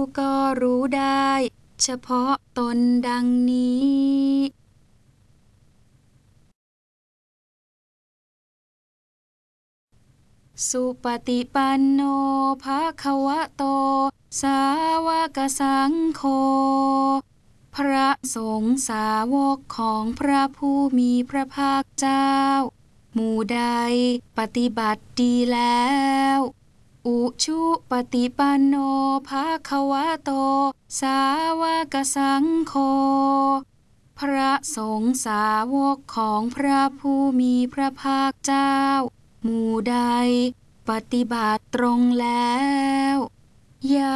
ก็รู้ได้เฉพาะตนดังนี้สุปฏิปันโนภควโตสาวกสังโฆพระสงฆ์สาวกของพระผู้มีพระภาคเจ้าหมู่ใดปฏิบัติดีแล้วอุชุปฏิปันโนภควโตสาวกสังโฆพระสงฆ์สาวกของพระผู้มีพระภาคเจ้าหมู่ใดปฏิบัติตรงแล้ว